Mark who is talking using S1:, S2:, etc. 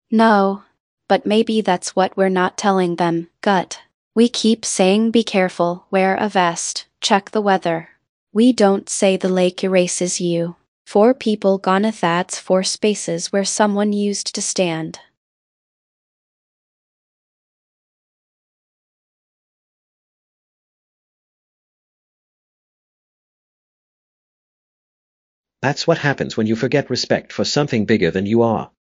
S1: No. But maybe that's what we're not telling them. Gut. We keep saying be careful, wear a vest, check the weather. We don't say the lake erases you. 4 people gone, that's 4 spaces where someone used to stand.
S2: That's what happens when you forget respect for something bigger than you are.